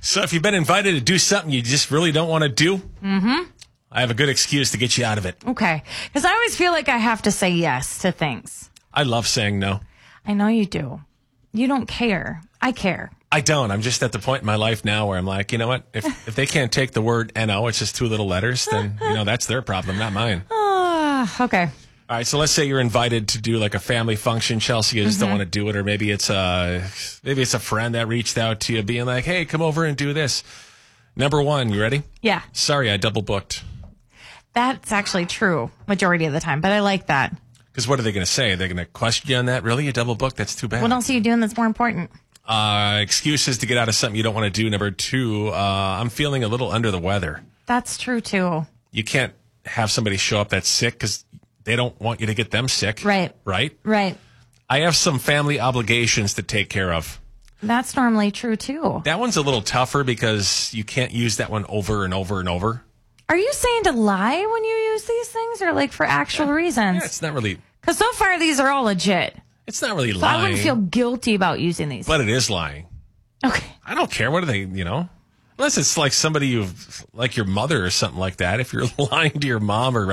So if you've been invited to do something you just really don't want to do, I have a good excuse to get you out of it. Okay. Because I always feel like I have to say yes to things. I love saying no. I know you do. You don't care. I care. I don't. I'm just at the point in my life now where I'm like, you know what? If they can't take the word N-O, it's just two little letters, then, that's their problem, not mine. Okay. All right, so let's say you're invited to do like a family function, Chelsea. You just don't want to do it, or maybe it's a friend that reached out to you being like, hey, come over and do this. Number one, you ready? Yeah. Sorry, I double booked. That's actually true majority of the time, but I like that. Because what are they going to say? They're going to question you on that? Really? You double booked? That's too bad. What else are you doing that's more important? Excuses to get out of something you don't want to do. Number two, I'm feeling a little under the weather. That's true, too. You can't have somebody show up that's sick because they don't want you to get them sick. Right. Right? Right. I have some family obligations to take care of. That's normally true, too. That one's a little tougher because you can't use that one over and over and over. Are you saying to lie when you use these things or like for actual reasons? Yeah, it's not really. Because so far these are all legit. It's not really So lying. I wouldn't feel guilty about using these. But it is lying. Okay. I don't care. What are they, Unless it's like somebody like your mother or something like that. If you're lying to your mom or.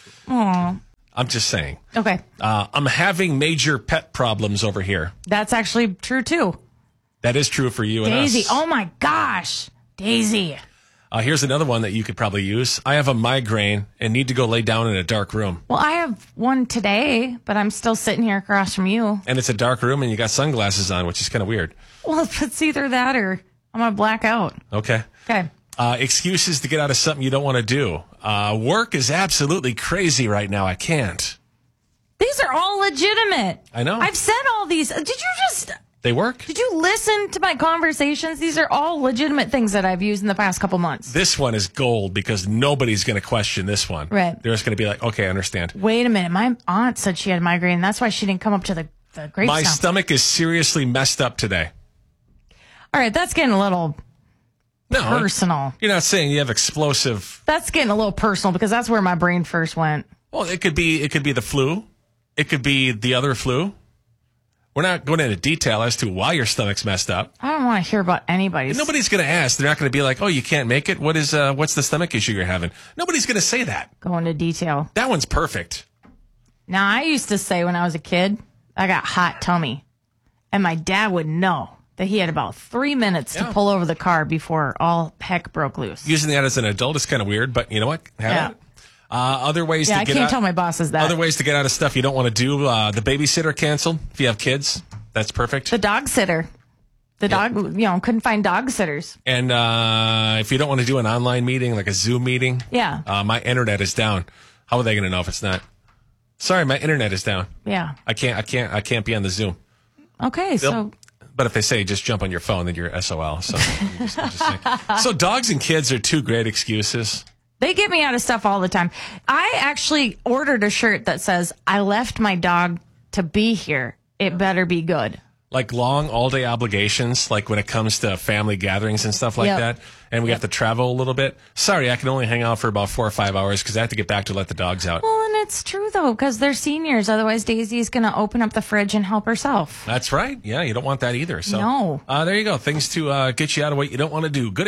I'm just saying. Okay. I'm having major pet problems over here. That's actually true, too. That is true for you and us. Daisy. Oh, my gosh. Daisy. Here's another one that you could probably use. I have a migraine and need to go lay down in a dark room. Well, I have one today, but I'm still sitting here across from you. And it's a dark room and you got sunglasses on, which is kind of weird. Well, it's either that or I'm going to black out. Okay. Okay. Excuses to get out of something you don't want to do. Work is absolutely crazy right now. I can't. These are all legitimate. I know. I've said all these. They work? Did you listen to my conversations? These are all legitimate things that I've used in the past couple months. This one is gold because nobody's going to question this one. Right. They're just going to be like, okay, I understand. Wait a minute. My aunt said she had migraine. That's why she didn't come up to the great My stuff. stomach is seriously messed up today. All right. That's getting a little No, personal. You're not saying you have explosive. That's getting a little personal because that's where my brain first went. Well, it could be the flu. It could be the other flu. We're not going into detail as to why your stomach's messed up. I don't want to hear about anybody's. Nobody's going to ask. They're not going to be like, "Oh, you can't make it. What's the stomach issue you're having?" Nobody's going to say that. Go into detail. That one's perfect. Now, I used to say when I was a kid, I got hot tummy. And my dad would know that he had about 3 minutes to pull over the car before all heck broke loose. Using that as an adult is kind of weird, but you know what? Have it. Other ways to I get can't out, tell my bosses that. Other ways to get out of stuff you don't want to do. The babysitter canceled. If you have kids, that's perfect. The dog sitter. The dog, couldn't find dog sitters. And if you don't want to do an online meeting, like a Zoom meeting, my internet is down. How are they going to know if it's not? Sorry, my internet is down. Yeah. I can't be on the Zoom. Okay, But if they say just jump on your phone, then you're SOL. So, so dogs and kids are two great excuses. They get me out of stuff all the time. I actually ordered a shirt that says, I left my dog to be here. It better be good. Like long all-day obligations, like when it comes to family gatherings and stuff like that, and we have to travel a little bit. Sorry, I can only hang out for about 4 or 5 hours because I have to get back to let the dogs out. Well, and it's true, though, because they're seniors. Otherwise, Daisy's going to open up the fridge and help herself. That's right. Yeah, you don't want that either. So, No. There you go. Things to get you out of what you don't want to do. Good